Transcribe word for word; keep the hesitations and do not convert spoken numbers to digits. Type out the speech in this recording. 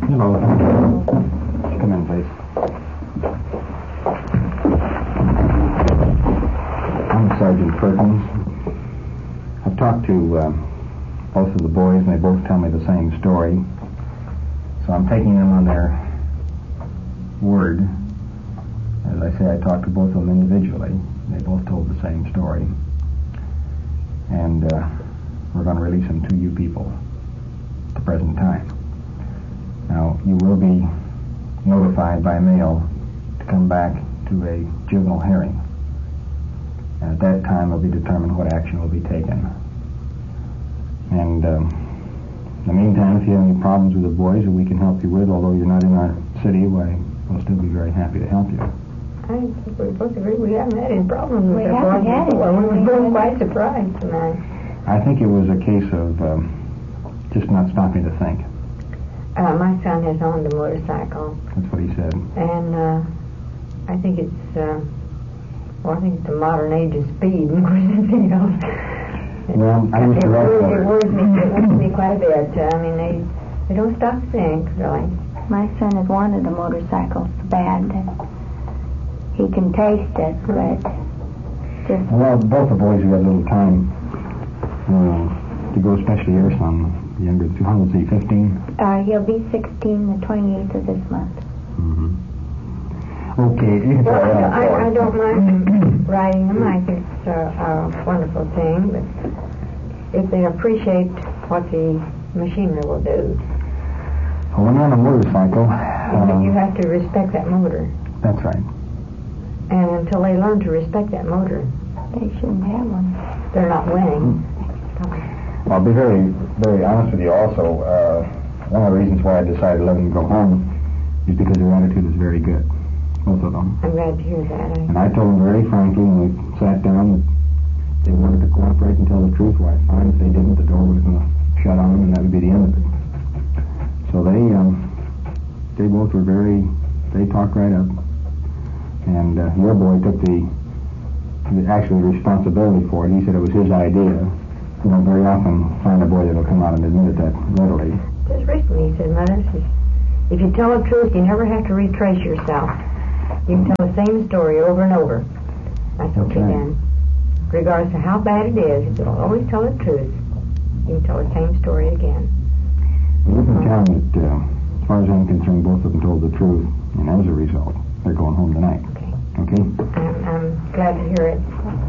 Hello. Come in, please. I'm Sergeant Perkins. I've talked to uh, both of the boys, and they both tell me the same story. So I'm taking them on their word. As I say, I talked to both of them individually. They both told the same story. And uh, we're going to release them to you people at the present time. Now, you will be notified by mail to come back to a juvenile hearing. And at that time, it will be determined what action will be taken. And um, in the meantime, if you have any problems with the boys that we can help you with, although you're not in our city, why, we'll still be very happy to help you. I think we both agree we haven't had any problems with We the haven't boys had before. any. We were both quite surprised tonight. I think it was a case of um, just not stopping to think. Uh, my son has owned a motorcycle, That's what he said. and uh, I think it's, uh, well, I think it's the modern age of speed and anything else. Well, I used it to write worries, for it it. worries me, it worries me quite a bit. Uh, I mean, they they don't stop to think, really. My son has wanted a motorcycle so bad that he can taste it, but just... Well, both the boys have got a little time uh, to go, especially your son, younger. How old is he, fifteen? Uh, he'll be sixteen the twenty-eighth of this month. Mm-hmm. Okay, you can Well, try that. I, I, I don't mind riding them. I think it's a, a wonderful thing, but if they appreciate what the machinery will do, Well, when you're on a motorcycle, uh, you um, have to respect that motor. that's right. And until they learn to respect that motor, They shouldn't have one. they're not winning. I'll be very, very honest with you also. Uh, one of the reasons why I decided to let them go home is because their attitude is very good, both of them. I'm glad to hear that. I, And I told them very frankly when we sat down that they wanted to cooperate and tell the truth. Why, fine. If they didn't, the door was going to shut on them, and that would be the end of it. So they, um, they both were very, they talked right up. And uh, your boy took the, the actual responsibility for it. He said it was his idea. You know, very often find a boy that'll come out and admit that readily. just recently, he said, Mother, says, if you tell the truth, you never have to retrace yourself. You can tell the same story over and over. That's That's okay right. then. Regardless of how bad it is, if you'll always tell the truth, you can tell the same story again. You can tell them that, uh, as far as I'm concerned, both of them told the truth. And as a result, they're going home tonight. Okay. Okay? I'm, I'm glad to hear it.